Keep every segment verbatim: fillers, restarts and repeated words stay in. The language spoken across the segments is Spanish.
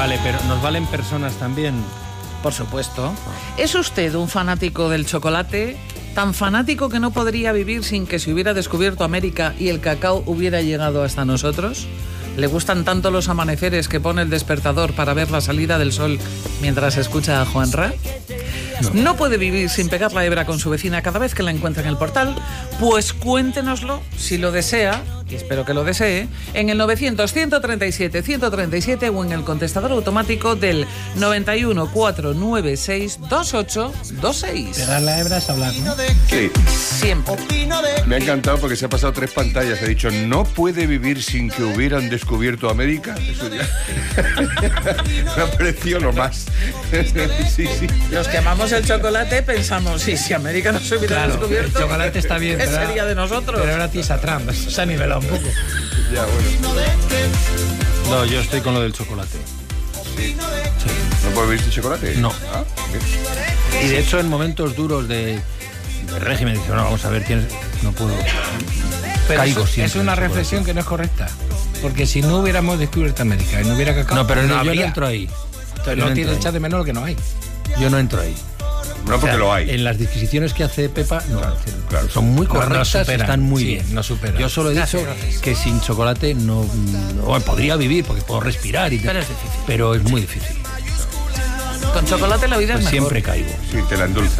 Vale, pero ¿nos valen personas también? Por supuesto. ¿Es usted un fanático del chocolate? Tan fanático que no podría vivir sin que se hubiera descubierto América y el cacao hubiera llegado hasta nosotros. ¿Le gustan tanto los amaneceres que pone el despertador para ver la salida del sol mientras escucha a Juanra? No. ¿No puede vivir sin pegar la hebra con su vecina cada vez que la encuentra en el portal? Pues cuéntenoslo, si lo desea, y espero que lo desee, en el novecientos, ciento treinta y siete, ciento treinta y siete o en el contestador automático del noventa y uno, cuatrocientos noventa y seis, veintiocho veintiséis. Pegar la hebra es hablar, ¿no? Sí. Siempre. Me ha encantado porque se ha pasado tres pantallas. He dicho, ¿no puede vivir sin que hubieran descubierto América? Eso ya... Me ha parecido lo más. Sí, sí. Los que amamos el chocolate pensamos, sí, si América no se hubiera Claro, descubierto, el chocolate está bien, ¿qué pero sería de nosotros? Pero ahora tienes a Trump, se ha nivelado un poco. Ya, bueno. No, yo estoy con lo del chocolate. Sí. Sí. ¿No puede vivir sin chocolate? No. Ah, y de hecho, en momentos duros de, de régimen, dice, no, vamos a ver quién es. No puedo. Pero Caigo es, siempre es una en reflexión chocolate. que no es correcta. Porque si no hubiéramos descubierto América y no hubiera cacao, No, pero no, yo habría. no entro ahí. Entonces Yo no no tienes entro echar ahí. de menos lo que no hay. Yo no entro ahí. no porque O sea, lo hay. En las disquisiciones que hace Pepa, no, claro. son muy No, no correctas, superan, están muy sí, bien. no superan. Yo solo he Gracias, dicho gracias. que sin chocolate no, no bueno, podría vivir porque puedo respirar y tal, Pero es difícil. pero es muy difícil. Con chocolate la vida Pues es mejor. siempre caigo. Sí, te la endulza.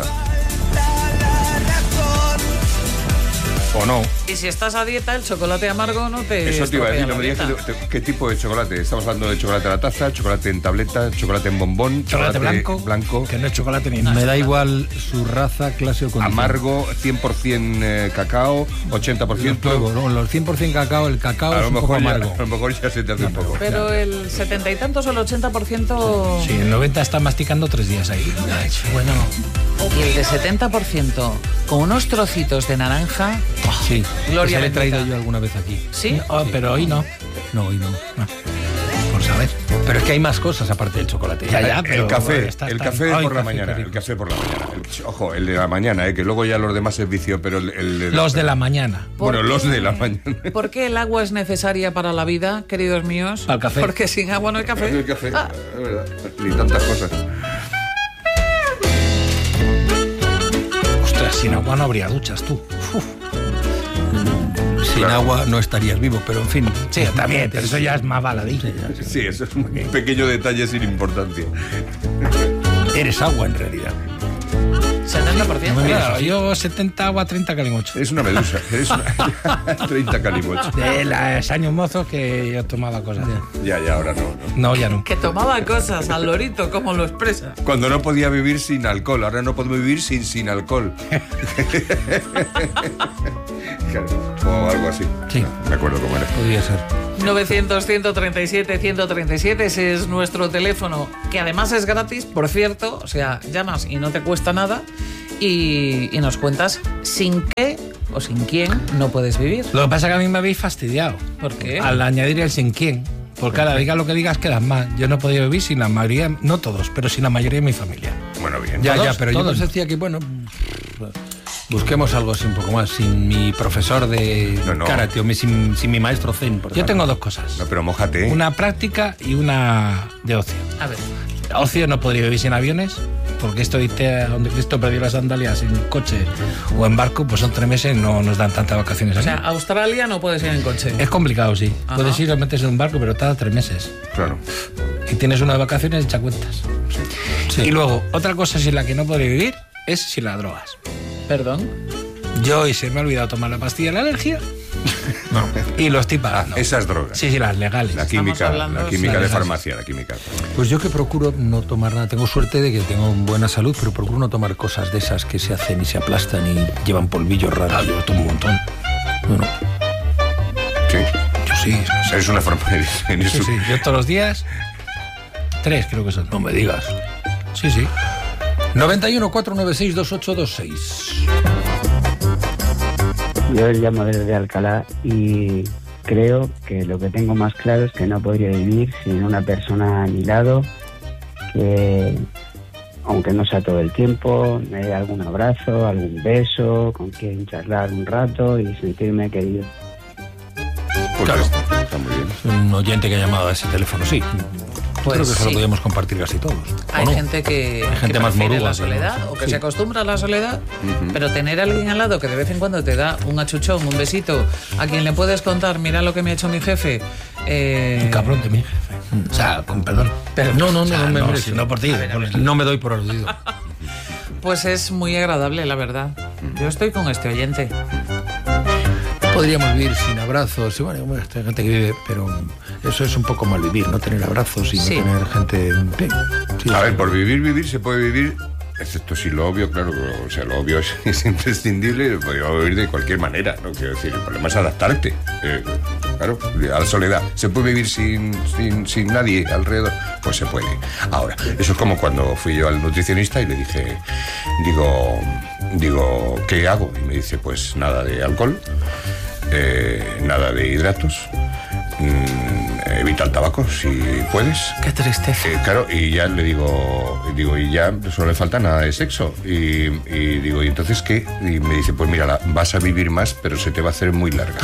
¿O no? Y si estás a dieta, el chocolate amargo no te Eso te iba a decir, estropea no la me digas dieta. que te- qué tipo de chocolate. Estamos hablando de chocolate a la taza, chocolate en tableta, chocolate en bombón, Chocolate blanco, blanco, que no es chocolate ni nada. Me da igual su raza, clase o condición. amargo, cien por ciento eh, cacao, ochenta por Los ciento. pruebo, ¿no? Los cien por ciento cacao, el cacao A es lo, un poco mejor ya, amargo. a lo mejor ya se te hace un poco. Pero el setenta y tantos o el ochenta por ciento... Sí, el noventa está masticando tres días ahí. Bueno, y el de setenta por ciento con unos trocitos de naranja... Sí, Gloria que se le he traído bendita. yo alguna vez aquí. ¿Sí? Oh, pero hoy no. No, hoy no. Por saber. Pero es que hay más cosas aparte del chocolate. Ya, ya, el pero café, está- el está- café Ay, por la café, mañana, qué el rico. café por la mañana. El- ojo, el de la mañana, eh, que luego ya los demás es vicio, pero el, el de Los de la mañana. Bueno, ¿Por los qué- de la mañana. ¿Por qué el agua es necesaria para la vida, queridos míos? Para el café. Porque sin agua no hay café. El café, Ah, es verdad. Ni tantas cosas. Ostras, sin agua no habría duchas, tú. Uf. Sin Claro. agua no estarías vivo, pero en fin. Sí, también, pero eso ya es más baladí. Sí, eso es un pequeño detalle sin importancia. Eres agua en realidad. setenta por ciento. No me mires Claro, así. yo setenta agua, treinta calimocho. Es una medusa. Eres una... treinta calimocho. De los años mozos que yo tomaba cosas. Ya, ya, ahora no, no. No, ya no. Que tomaba cosas al lorito, como lo expresa. Cuando no podía vivir sin alcohol, ahora no puedo vivir sin sin alcohol. Claro, o algo así. Sí. No me acuerdo cómo era. Podría ser. novecientos, ciento treinta y siete, ciento treinta y siete, ese es nuestro teléfono, que además es gratis, por cierto, o sea, llamas y no te cuesta nada y, y nos cuentas sin qué o sin quién no puedes vivir. Lo que pasa es que a mí me habéis fastidiado. ¿Por qué? Al añadir el sin quién. Porque ahora digas lo que digas, quedas mal. Yo no he podido vivir sin la mayoría, no todos, pero sin la mayoría de mi familia. Bueno, bien. Ya, Todos, ya, pero todos. yo pues decía que, bueno, busquemos algo así un poco más, sin mi profesor de No, no. karate o mi- sin, sin mi maestro zen, por Yo ejemplo. tengo dos cosas. No, pero mójate. Una práctica y una de ocio. A ver, Ocio, no podría vivir sin aviones, porque esto de irte a donde Cristo perdió las sandalias en coche o en barco, pues son tres meses, no nos dan tantas vacaciones o aquí. sea, Australia no puedes ir en coche. Es complicado, sí. Ajá. Puedes ir o metes en un barco, pero tarda tres meses. Claro. Y tienes una de vacaciones y echa cuentas. Sí. Y luego, otra cosa sin la que no podría vivir es sin las drogas. Perdón. Yo hoy se me ha olvidado tomar la pastilla de la alergia. No. Y lo estoy pagando. Esas drogas. Sí, sí, las legales. La química, hablando, la química sí, de sí. farmacia, la química. Pues yo que procuro no tomar nada, tengo suerte de que tengo buena salud, pero procuro no tomar cosas de esas que se hacen y se aplastan y llevan polvillos Ah, raros. yo tomo un montón. No, no. Sí. Yo sí. Eres una forma de en Sí, eso. sí. Yo todos los días, tres creo que son. No me digas. Sí, sí. noventa y uno, cuatrocientos noventa y seis, veintiocho veintiséis. Yo llamo desde Alcalá y creo que lo que tengo más claro es que no podría vivir sin una persona a mi lado que, aunque no sea todo el tiempo, me dé algún abrazo, algún beso, con quien charlar un rato y sentirme querido. Pues Claro. está, está muy bien. Un oyente que ha llamado a ese teléfono, sí. Pues creo que eso sí. lo podemos compartir casi todos. Hay ¿o no? gente que, Hay gente que más prefiere moruga, la soledad digamos. o que Sí. se acostumbra a la soledad, Ujú. pero tener a alguien al lado que de vez en cuando te da un achuchón, un besito, a quien le puedes contar, mira lo que me ha hecho mi jefe. eh, Un cabrón de mi jefe. O sea, con perdón. Pero no, no, O sea, no, me no, merece. si no por ti. por el- No me doy por aludido. Pues es muy agradable, la verdad. Yo estoy con este oyente. Podríamos vivir sin abrazos. Y bueno, bueno, hay gente que vive, pero eso es un poco mal vivir, no tener abrazos y Sí. no tener gente. en fin. Sí, A sí. ver, por vivir, vivir se puede vivir, excepto si lo obvio, claro, o sea, lo obvio es, es imprescindible, podemos vivir de cualquier manera, ¿no? Quiero decir, el problema es adaptarte, eh, claro, a la soledad. ¿Se puede vivir sin, sin, sin nadie alrededor? Pues se puede. Ahora, eso es como cuando fui yo al nutricionista y le dije, digo, digo, ¿qué hago? Y me dice, pues nada de alcohol, eh, nada de hidratos, mm, evita el tabaco si puedes. Qué tristeza. Eh, claro, y ya le digo, digo, y ya solo le falta nada de sexo. Y, y digo, ¿y entonces qué? Y me dice, pues mira, la- vas a vivir más, pero se te va a hacer muy larga.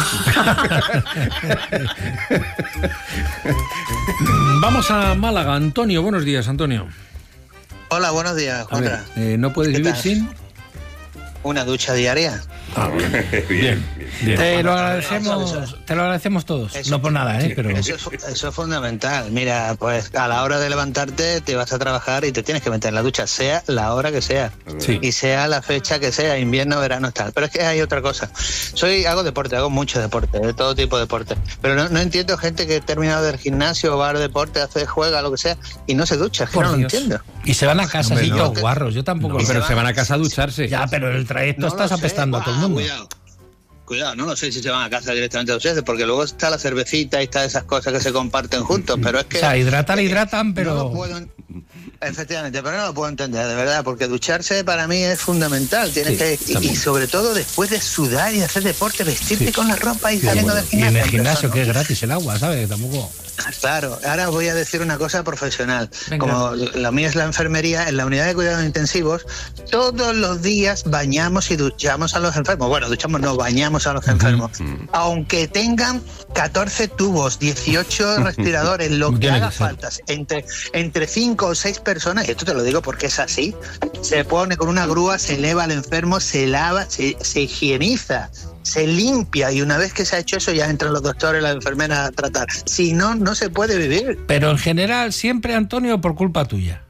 Vamos a Málaga. Antonio, buenos días, Antonio. Hola, buenos días, A ver, Juanra. eh, ¿no puedes ¿Qué vivir tal? sin? Una ducha diaria. Bien, bien. Te lo Eso- agradecemos, te lo agradecemos todos. Eso- No por nada, ¿eh? Pero Eso es, fu- eso es fundamental. Mira, pues a la hora de levantarte te vas a trabajar y te tienes que meter en la ducha, sea la hora que sea. Sí. Y sea la fecha que sea, invierno, verano, tal. Pero es que hay otra cosa. Soy, hago deporte, hago mucho deporte, de todo tipo de deporte. Pero no, no entiendo gente que ha terminado del gimnasio, va al deporte, hace, juega, lo que sea, y no se ducha. Es que Por no lo Dios. entiendo. y se van a casa Hombre, así no. todos guarros. Yo tampoco. No, lo pero sé. se van a casa a ducharse. Ya, pero el trayecto No estás lo sé. apestando a todo el Ah, mundo. Cuidado. Cuidado, no lo sé si se van a casa directamente a ducharse, porque luego está la cervecita y está esas cosas que se comparten juntos, pero es que... O sea, hidratar, hidratan, pero. No lo puedo en- Efectivamente, pero no lo puedo entender, de verdad, porque ducharse para mí es fundamental. Tienes Sí, que y, también. y sobre todo después de sudar y hacer deporte, vestirte Sí. con la ropa y Sí, saliendo bueno. del Y en gimnasio. el gimnasio, Eso, que ¿no? es gratis el agua, ¿sabes? Tampoco. Claro, ahora voy a decir una cosa profesional. Venga. Como la mía es la enfermería, en la unidad de cuidados intensivos, todos los días bañamos y duchamos a los enfermos. Bueno, duchamos, no, bañamos a los enfermos. Aunque tengan catorce tubos, dieciocho respiradores, lo que Tiene que haga ser. falta, entre, entre cinco o seis personas, y esto te lo digo porque es así, se pone con una grúa, se eleva al enfermo, se lava, se, se higieniza, se limpia, y una vez que se ha hecho eso ya entran los doctores, las enfermeras a tratar. Si no, no se puede vivir. Pero en general, siempre, Antonio, por culpa tuya.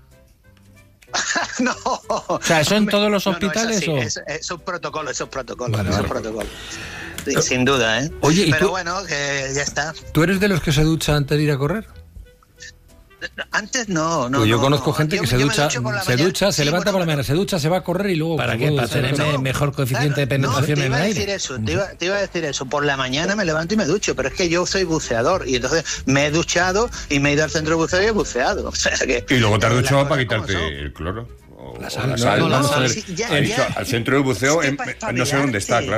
No. O sea, ¿eso en todos los No, no, hospitales es, así, o...? es, es un protocolo, es un protocolo, Vale, es un vale. protocolo. Sí, sin duda, ¿eh? Oye, ¿y Pero tú- bueno, que ya está. ¿Tú eres de los que se ducha antes de ir a correr? Antes no, no. Pues yo no, conozco no. gente Yo- que se yo me ducha, ducho por la se mañana. ducha, se Sí, levanta bueno, por la mañana, se ducha, se va a correr y luego. ¿Para pues, qué? ¿Para ducha, tener ¿no? me- mejor coeficiente de penetración no, te en iba el a aire? decir eso, te iba, te iba a decir eso. Por la mañana me levanto y me ducho, pero es que yo soy buceador y entonces me he duchado y me he ido al centro de buceo y he buceado. O sea que, Y luego te has eh, las duchado para cosas como quitarte son. el cloro. O La o sal, la no, sal. no, la Vamos a sal, ver. sí, ya, He dicho, ya. al centro de buceo, Es que en- pa' no sé dónde está, espabilarte.